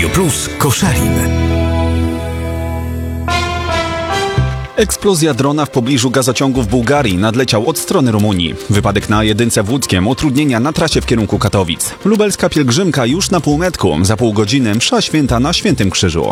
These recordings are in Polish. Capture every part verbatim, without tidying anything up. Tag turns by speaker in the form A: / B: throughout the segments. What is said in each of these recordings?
A: Radio Plus Koszalin.
B: Eksplozja drona w pobliżu gazociągu w Bułgarii nadleciał od strony Rumunii. Wypadek na A jeden w Łódzkiem, utrudnienia na trasie w kierunku Katowic. Lubelska pielgrzymka już na półmetku, za pół godziny msza święta na Świętym Krzyżu.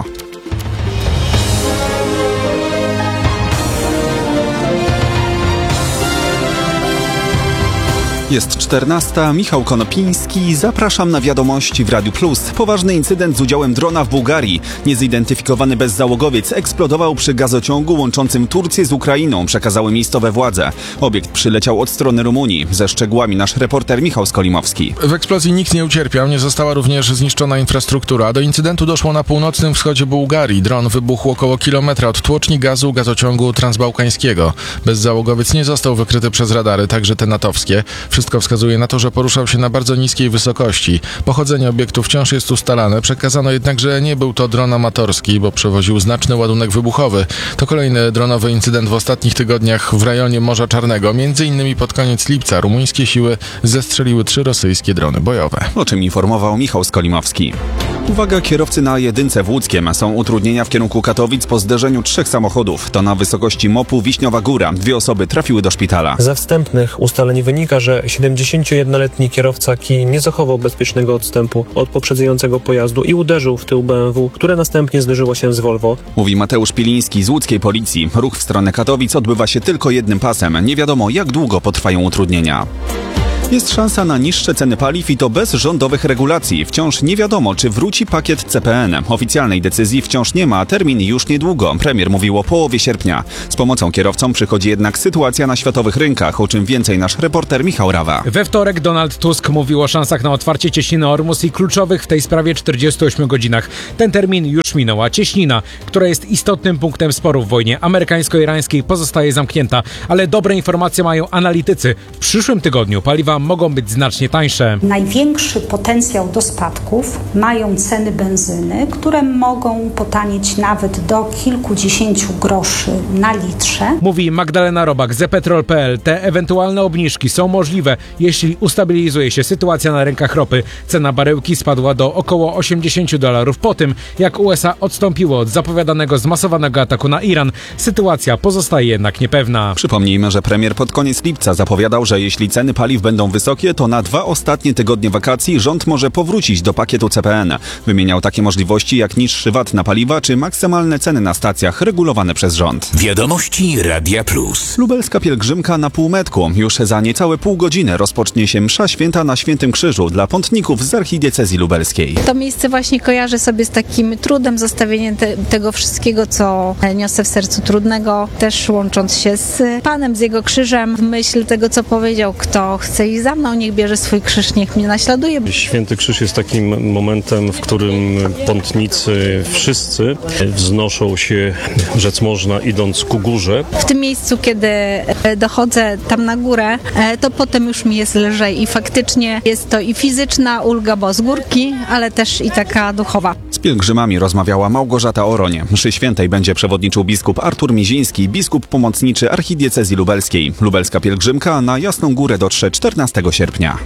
B: Jest czternasta, Michał Konopiński, zapraszam na wiadomości w Radiu Plus. Poważny incydent z udziałem drona w Bułgarii. Niezidentyfikowany bezzałogowiec eksplodował przy gazociągu łączącym Turcję z Ukrainą, przekazały miejscowe władze. Obiekt przyleciał od strony Rumunii. Ze szczegółami nasz reporter Michał Skolimowski.
C: W eksplozji nikt nie ucierpiał, nie została również zniszczona infrastruktura. Do incydentu doszło na północnym wschodzie Bułgarii. Dron wybuchł około kilometra od tłoczni gazu gazociągu transbałkańskiego. Bezzałogowiec nie został wykryty przez radary, także te natowskie. Wszystko wskazuje na to, że poruszał się na bardzo niskiej wysokości. Pochodzenie obiektu wciąż jest ustalane. Przekazano jednak, że nie był to dron amatorski, bo przewoził znaczny ładunek wybuchowy. To kolejny dronowy incydent w ostatnich tygodniach w rejonie Morza Czarnego. Między innymi pod koniec lipca rumuńskie siły zestrzeliły trzy rosyjskie drony bojowe.
B: O czym informował Michał Skolimowski. Uwaga, kierowcy na A jeden w Łódzkiem. Są utrudnienia w kierunku Katowic po zderzeniu trzech samochodów. To na wysokości mopu Wiśniowa Góra. Dwie osoby trafiły do szpitala.
D: Ze wstępnych ustaleń wynika, że siedemdziesięciojednoletni kierowca Kij nie zachował bezpiecznego odstępu od poprzedzającego pojazdu i uderzył w tył B M W, które następnie zderzyło się z Volvo.
B: Mówi Mateusz Piliński z łódzkiej policji. Ruch w stronę Katowic odbywa się tylko jednym pasem. Nie wiadomo, jak długo potrwają utrudnienia. Jest szansa na niższe ceny paliw i to bez rządowych regulacji. Wciąż nie wiadomo, czy wróci pakiet C P N. Oficjalnej decyzji wciąż nie ma, a termin już niedługo. Premier mówił o połowie sierpnia. Z pomocą kierowcom przychodzi jednak sytuacja na światowych rynkach, o czym więcej nasz reporter Michał Rawa.
E: We wtorek Donald Tusk mówił o szansach na otwarcie cieśniny Ormus i kluczowych w tej sprawie czterdziestu ośmiu godzinach. Ten termin już minął, a cieśnina, która jest istotnym punktem sporu w wojnie amerykańsko-irańskiej, pozostaje zamknięta. Ale dobre informacje mają analitycy. W przyszłym tygodniu paliwa mogą być znacznie tańsze.
F: Największy potencjał do spadków mają ceny benzyny, które mogą potanieć nawet do kilkudziesięciu groszy na litrze.
E: Mówi Magdalena Robak z Epetrol kropka p l. Te ewentualne obniżki są możliwe, jeśli ustabilizuje się sytuacja na rynkach ropy. Cena baryłki spadła do około osiemdziesięciu dolarów po tym, jak U S A odstąpiło od zapowiadanego zmasowanego ataku na Iran. Sytuacja pozostaje jednak niepewna.
B: Przypomnijmy, że premier pod koniec lipca zapowiadał, że jeśli ceny paliw będą wysokie, to na dwa ostatnie tygodnie wakacji rząd może powrócić do pakietu C P N. Wymieniał takie możliwości jak niższy V A T na paliwa czy maksymalne ceny na stacjach regulowane przez rząd.
A: Wiadomości Radia Plus.
B: Lubelska pielgrzymka na półmetku. Już za niecałe pół godziny rozpocznie się msza święta na Świętym Krzyżu dla pątników z archidiecezji lubelskiej.
G: To miejsce właśnie kojarzy sobie z takim trudem, zostawieniem te, tego wszystkiego, co niosę w sercu trudnego, też łącząc się z Panem, z Jego krzyżem, w myśl tego, co powiedział, kto chce iść za mną, niech bierze swój krzyż, niech mnie naśladuje.
H: Święty Krzyż jest takim momentem, w którym pątnicy wszyscy wznoszą się, rzec można, idąc ku górze.
G: W tym miejscu, kiedy dochodzę tam na górę, to potem już mi jest lżej i faktycznie jest to i fizyczna ulga, bo z górki, ale też i taka duchowa.
B: Z pielgrzymami rozmawiała Małgorzata Oroń. Mszy świętej będzie przewodniczył biskup Artur Miziński, biskup pomocniczy archidiecezji lubelskiej. Lubelska pielgrzymka na Jasną Górę dotrze czternastego sierpnia.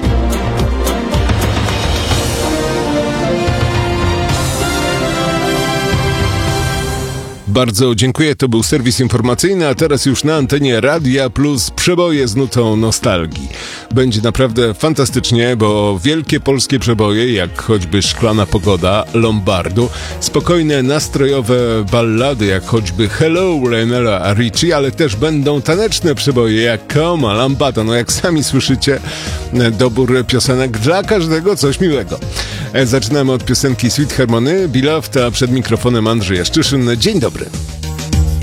I: Bardzo dziękuję, to był serwis informacyjny, a teraz już na antenie Radia Plus przeboje z nutą nostalgii. Będzie naprawdę fantastycznie, bo wielkie polskie przeboje, jak choćby Szklana Pogoda, Lombardu, spokojne, nastrojowe ballady, jak choćby Hello, Lionela Richie, ale też będą taneczne przeboje, jak Koma, Lambada. No jak sami słyszycie, dobór piosenek dla każdego coś miłego. Zaczynamy od piosenki Sweet Harmony, Beloved, a przed mikrofonem Andrzej Jaszczyszyn. Dzień dobry.